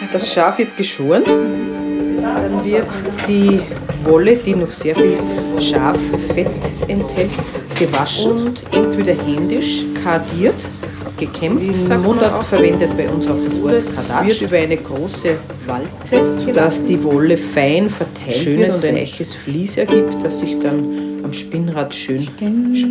Das Schaf wird geschoren. Dann wird die Wolle, die noch sehr viel Schaffett enthält, gewaschen und entweder händisch kardiert, gekämmt. Mundart verwendet bei uns auch das Wort Kardatsch. Es wird über eine große Walze, sodass die Wolle fein verteilt wird und ein weiches Vlies ergibt, das sich dann am Spinnrad schön